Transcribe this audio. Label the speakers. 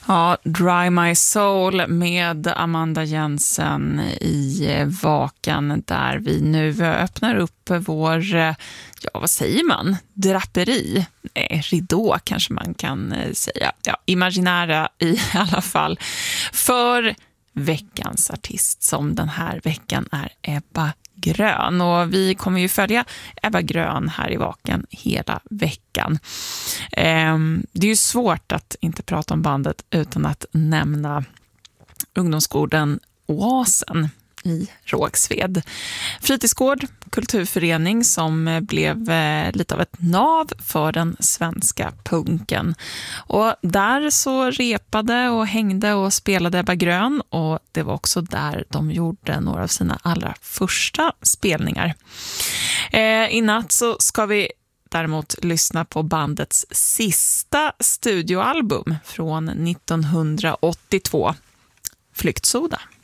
Speaker 1: Ja, Dry My Soul med Amanda Jensen i Vakan, där vi nu öppnar upp vår, vad säger man? Draperi? Nej, ridå kanske man kan säga. Ja, imaginära i alla fall. För veckans artist, som den här veckan är Ebba Grön. Och vi kommer ju följa Ebba Grön här i Vaken hela veckan. Det är ju svårt att inte prata om bandet utan att nämna ungdomsgården Oasen i Rågsved. Fritidsgård, kulturförening som blev lite av ett nav för den svenska punken. Och där så repade och hängde och spelade Ebba Grön, och det var också där de gjorde några av sina allra första spelningar. I natt så ska vi däremot lyssna på bandets sista studioalbum från 1982, Flyktsoda.